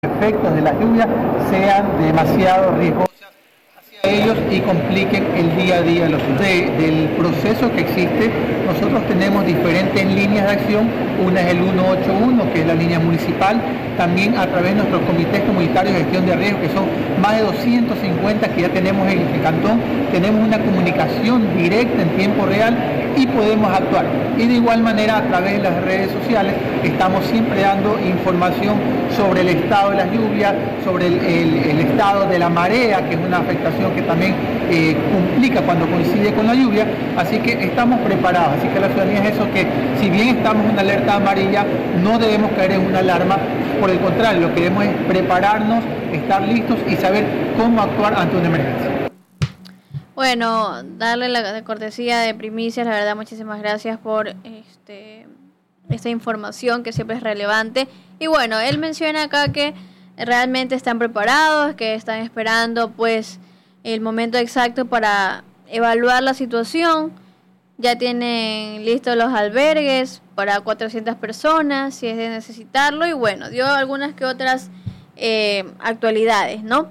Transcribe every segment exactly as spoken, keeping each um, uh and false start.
efectos de las lluvias sean demasiado riesgosas hacia ellos y compliquen el día a día de los de, del proceso que existe. Nosotros tenemos diferentes líneas de acción. Una es el ciento ochenta y uno, que es la línea municipal, también a través de nuestros comités comunitarios de gestión de riesgo, que son más de doscientos cincuenta que ya tenemos en el cantón. Tenemos una comunicación directa en tiempo real y podemos actuar. Y de igual manera, a través de las redes sociales, estamos siempre dando información sobre el estado de las lluvias, sobre el, el, el estado de la marea, que es una afectación que también eh, complica cuando coincide con la lluvia. Así que estamos preparados. Así que la ciudadanía es eso, que si bien estamos en una alerta amarilla, no debemos caer en una alarma. Por el contrario, lo que debemos es prepararnos, estar listos y saber cómo actuar ante una emergencia. Bueno, darle la cortesía de primicias, la verdad, muchísimas gracias por este esta información que siempre es relevante. Y bueno, él menciona acá que realmente están preparados, que están esperando pues el momento exacto para evaluar la situación. Ya tienen listos los albergues para cuatrocientas personas, si es de necesitarlo. Y bueno, dio algunas que otras eh, actualidades, ¿no?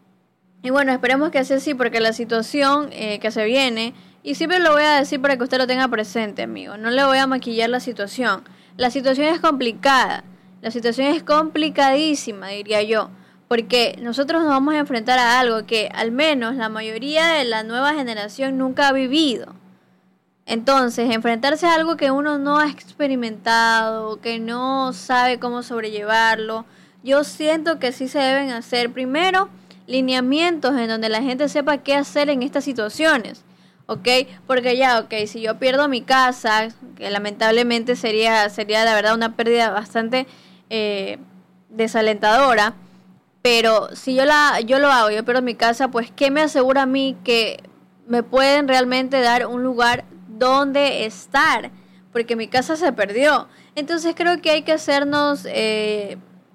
Y bueno, esperemos que sea así, porque la situación eh, que se viene, y siempre lo voy a decir para que usted lo tenga presente, amigo, no le voy a maquillar la situación. La situación es complicada, la situación es complicadísima, diría yo, porque nosotros nos vamos a enfrentar a algo que al menos la mayoría de la nueva generación nunca ha vivido. Entonces, enfrentarse a algo que uno no ha experimentado, que no sabe cómo sobrellevarlo, yo siento que sí se deben hacer primero lineamientos en donde la gente sepa qué hacer en estas situaciones, ¿ok? Porque ya, ok, si yo pierdo mi casa, que lamentablemente sería, sería la verdad una pérdida bastante eh, desalentadora, pero si yo, la, yo lo hago, yo pierdo mi casa, pues ¿qué me asegura a mí que me pueden realmente dar un lugar donde estar? Porque mi casa se perdió. Entonces creo que hay que hacernos Eh,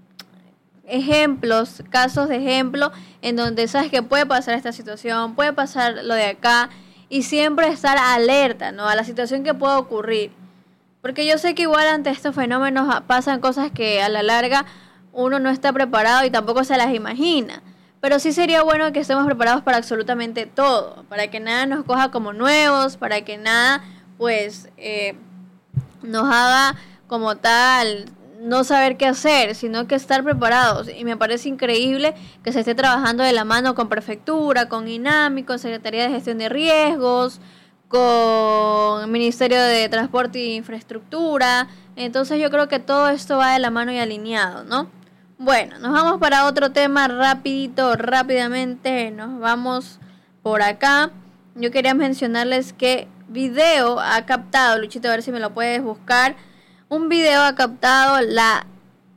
ejemplos, casos de ejemplo en donde sabes que puede pasar esta situación, puede pasar lo de acá, y siempre estar alerta, ¿no?, a la situación que pueda ocurrir, porque yo sé que igual ante estos fenómenos pasan cosas que a la larga uno no está preparado y tampoco se las imagina, pero sí sería bueno que estemos preparados para absolutamente todo, para que nada nos coja como nuevos, para que nada pues eh, nos haga como tal no saber qué hacer, sino que estar preparados. Y me parece increíble que se esté trabajando de la mano con Prefectura, con INAMI, con Secretaría de Gestión de Riesgos, con Ministerio de Transporte e Infraestructura. Entonces yo creo que todo esto va de la mano y alineado, ¿no? Bueno, nos vamos para otro tema rapidito, rápidamente, nos vamos por acá. Yo quería mencionarles que video ha captado, Luchito, a ver si me lo puedes buscar. Un video ha captado la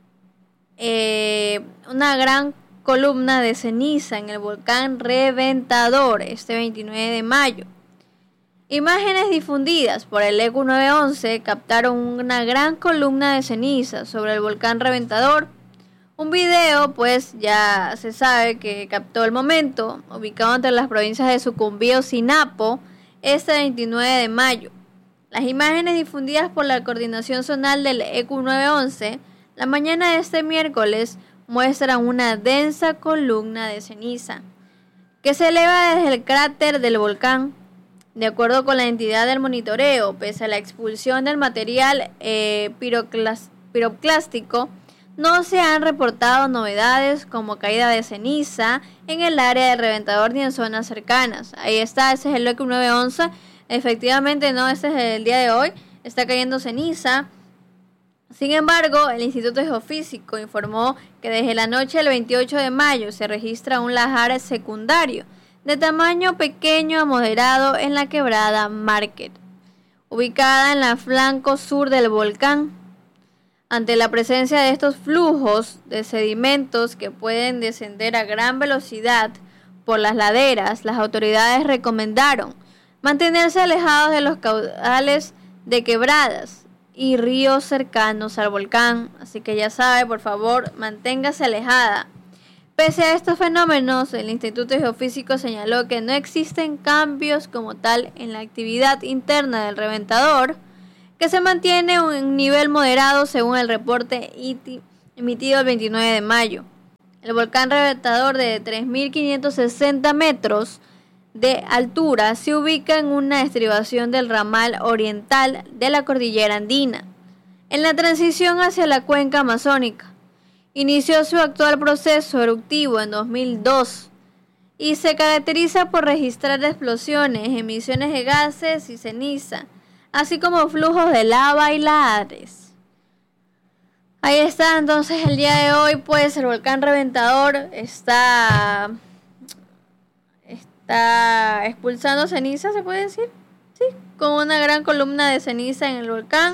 eh, una gran columna de ceniza en el volcán Reventador este veintinueve de mayo. Imágenes difundidas por el E Q nueve once captaron una gran columna de ceniza sobre el volcán Reventador. Un video, pues ya se sabe que captó el momento, ubicado entre las provincias de Sucumbío y Sinapo, este veintinueve de mayo. Las imágenes difundidas por la Coordinación Zonal del E Q nueve once la mañana de este miércoles muestran una densa columna de ceniza que se eleva desde el cráter del volcán. De acuerdo con la entidad del monitoreo, pese a la expulsión del material eh, piroclas- piroclástico, no se han reportado novedades como caída de ceniza en el área del Reventador ni en zonas cercanas. Ahí está, ese es el E Q nueve once. Efectivamente, no, este es el día de hoy, está cayendo ceniza. Sin embargo, el Instituto Geofísico informó que desde la noche del veintiocho de mayo se registra un lajar secundario de tamaño pequeño a moderado en la quebrada Market, ubicada en la flanco sur del volcán. Ante la presencia de estos flujos de sedimentos que pueden descender a gran velocidad por las laderas, las autoridades recomendaron mantenerse alejados de los caudales de quebradas y ríos cercanos al volcán. Así que ya sabe, por favor, manténgase alejada. Pese a estos fenómenos, el Instituto Geofísico señaló que no existen cambios como tal en la actividad interna del Reventador, que se mantiene un nivel moderado según el reporte emitido el veintinueve de mayo. El volcán reventador de tres mil quinientos sesenta metros de altura se ubica en una estribación del ramal oriental de la cordillera andina, en la transición hacia la cuenca amazónica. Inició su actual proceso eruptivo en dos mil dos y se caracteriza por registrar explosiones, emisiones de gases y ceniza, así como flujos de lava y lahares. Ahí está, entonces el día de hoy pues el volcán reventador está, está expulsando ceniza, ¿se puede decir? Sí, con una gran columna de ceniza en el volcán.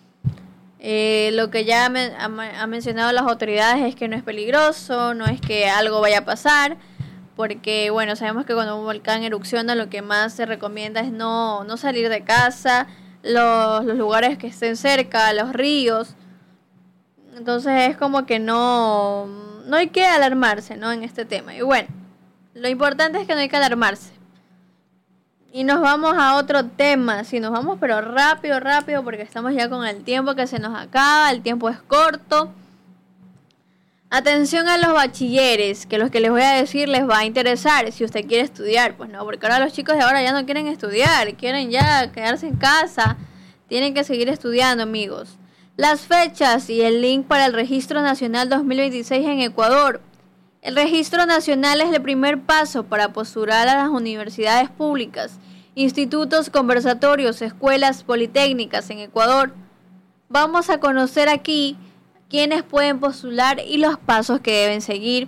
Eh, lo que ya me, ha, ha mencionado las autoridades es que no es peligroso, no es que algo vaya a pasar, porque bueno, sabemos que cuando un volcán erupciona lo que más se recomienda es no, no salir de casa, los, los lugares que estén cerca, los ríos. Entonces es como que no, no hay que alarmarse, ¿no? En este tema. Y bueno, lo importante es que no hay que alarmarse. Y nos vamos a otro tema. Sí, nos vamos pero rápido, rápido, porque estamos ya con el tiempo que se nos acaba. El tiempo es corto. Atención a los bachilleres, que los que les voy a decir les va a interesar si usted quiere estudiar. Pues no, porque ahora los chicos de ahora ya no quieren estudiar, quieren ya quedarse en casa. Tienen que seguir estudiando, amigos. Las fechas y el link para el Registro Nacional dos mil veintiséis en Ecuador. El Registro Nacional es el primer paso para postular a las universidades públicas, institutos, conversatorios, escuelas politécnicas en Ecuador. Vamos a conocer aquí quiénes pueden postular y los pasos que deben seguir.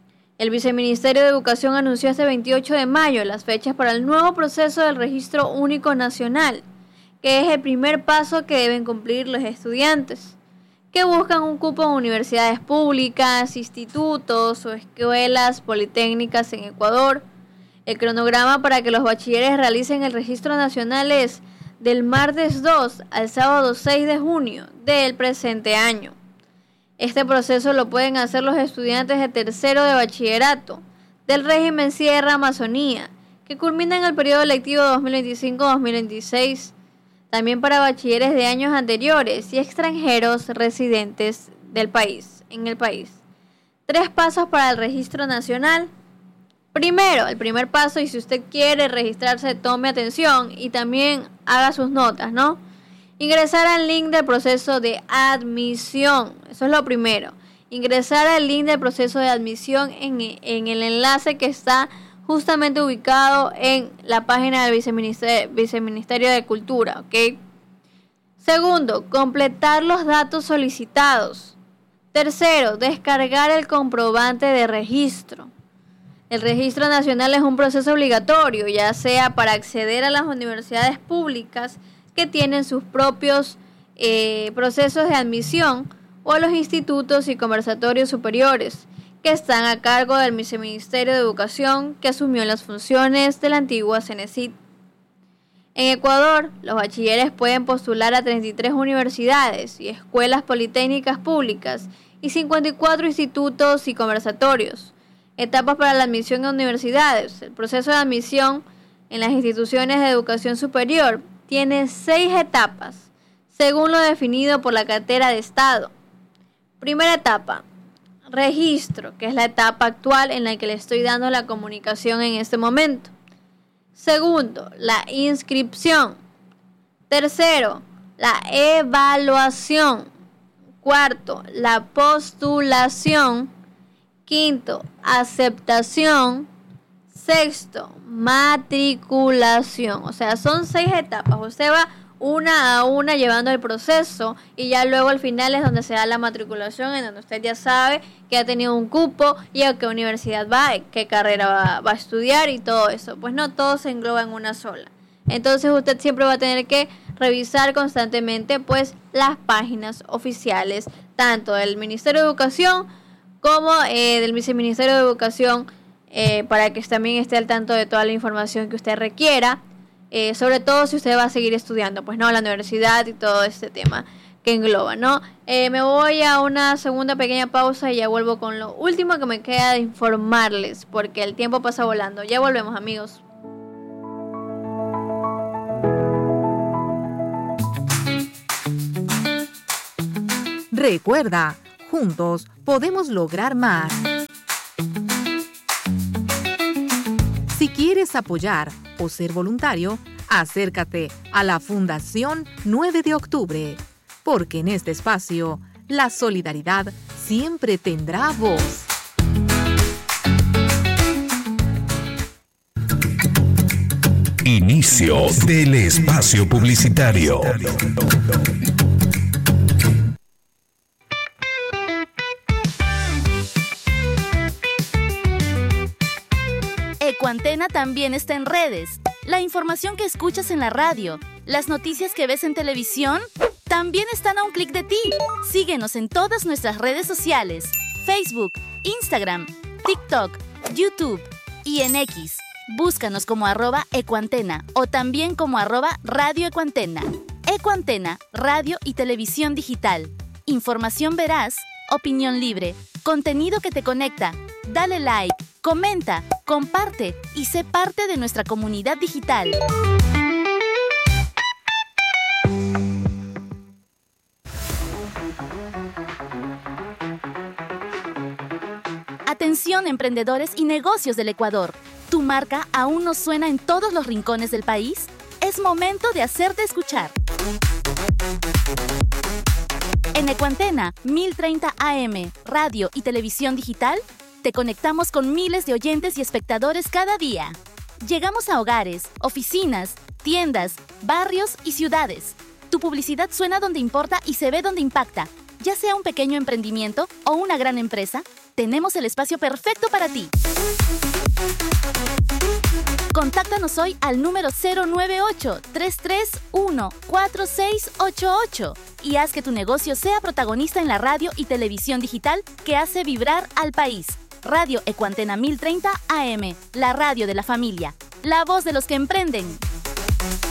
El Viceministerio de Educación anunció este veintiocho de mayo las fechas para el nuevo proceso del Registro Único Nacional, que es el primer paso que deben cumplir los estudiantes que buscan un cupo en universidades públicas, institutos o escuelas politécnicas en Ecuador. El cronograma para que los bachilleres realicen el registro nacional es del martes dos al sábado seis de junio del presente año. Este proceso lo pueden hacer los estudiantes de tercero de bachillerato del régimen Sierra Amazonía, que culmina en el periodo lectivo dos mil veinticinco dos mil veintiséis. También para bachilleres de años anteriores y extranjeros residentes del país, en el país. Tres pasos para el registro nacional. Primero, el primer paso, y si usted quiere registrarse, tome atención y también haga sus notas, ¿no? Ingresar al link del proceso de admisión. Eso es lo primero. Ingresar al link del proceso de admisión en, en el enlace que está justamente ubicado en la página del Viceministerio, Viceministerio de Cultura, ¿ok? Segundo, completar los datos solicitados. Tercero, descargar el comprobante de registro. El registro nacional es un proceso obligatorio, ya sea para acceder a las universidades públicas que tienen sus propios eh, procesos de admisión o a los institutos y conversatorios superiores, que están a cargo del Viceministerio de Educación, que asumió las funciones de la antigua Cenecit. En Ecuador, los bachilleres pueden postular a treinta y tres universidades y escuelas politécnicas públicas y cincuenta y cuatro institutos y conversatorios. Etapas para la admisión a universidades. El proceso de admisión en las instituciones de educación superior tiene seis etapas, según lo definido por la cartera de Estado. Primera etapa. Registro, que es la etapa actual en la que le estoy dando la comunicación en este momento. Segundo, la inscripción. Tercero, la evaluación. Cuarto, la postulación. Quinto, aceptación. Sexto, matriculación. O sea, son seis etapas. Usted va una a una llevando el proceso y ya luego al final es donde se da la matriculación, en donde usted ya sabe que ha tenido un cupo y a qué universidad va, qué carrera va, va a estudiar y todo eso. Pues no todo se engloba en una sola. Entonces usted siempre va a tener que revisar constantemente pues las páginas oficiales tanto del Ministerio de Educación como eh, del Viceministerio de Educación eh, para que también esté al tanto de toda la información que usted requiera. Eh, sobre todo si usted va a seguir estudiando, pues no, la universidad y todo este tema que engloba, ¿no? Eh, me voy a una segunda pequeña pausa y ya vuelvo con lo último que me queda de informarles, porque el tiempo pasa volando. Ya volvemos, amigos. Recuerda, juntos podemos lograr más. ¿Quieres apoyar o ser voluntario? Acércate a la Fundación nueve de octubre, porque en este espacio la solidaridad siempre tendrá voz. Inicio del espacio publicitario. Ecuantena también está en redes. La información que escuchas en la radio, las noticias que ves en televisión, también están a un clic de ti. Síguenos en todas nuestras redes sociales: Facebook, Instagram, TikTok, YouTube y en X. Búscanos como arroba Ecuantena o también como arroba Radio Ecuantena. Ecuantena, radio y televisión digital. Información veraz, opinión libre, contenido que te conecta. Dale like, comenta, comparte y sé parte de nuestra comunidad digital. Atención, emprendedores y negocios del Ecuador. ¿Tu marca aún no suena en todos los rincones del país? Es momento de hacerte escuchar. En Ecuantena mil treinta A M, radio y televisión digital, te conectamos con miles de oyentes y espectadores cada día. Llegamos a hogares, oficinas, tiendas, barrios y ciudades. Tu publicidad suena donde importa y se ve donde impacta. Ya sea un pequeño emprendimiento o una gran empresa, tenemos el espacio perfecto para ti. Contáctanos hoy al número cero nueve ocho, tres tres uno, cuatro seis ocho ocho y haz que tu negocio sea protagonista en la radio y televisión digital que hace vibrar al país. Radio Ecuantena mil treinta A M, la radio de la familia, la voz de los que emprenden.